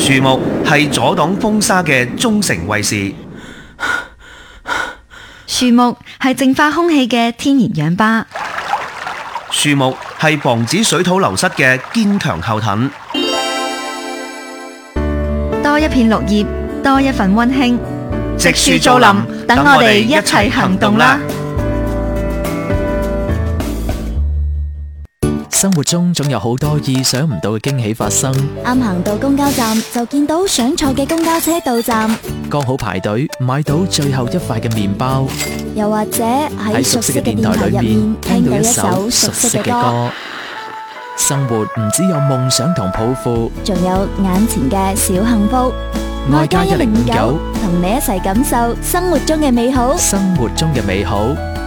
樹木係阻擋風沙嘅忠誠衛士， 樹木係淨化空氣嘅天然氧吧， 樹木係防止水土流失嘅堅強後盾。 多一片綠葉，多一份溫馨。 植樹造林，等我哋一齊行動啦！ 生活中總有好多意想唔到嘅驚喜發生， 啱行到公交站就見到想坐嘅公交車到站， 剛好排隊買到最後一塊嘅麵包， 又或者喺熟悉嘅電台入面聽到一首熟悉嘅歌。 生活唔只有夢想同抱負， 仲有眼前嘅小幸福。 愛加1059 同你一齊感受生活中嘅美好。 生活中嘅美好。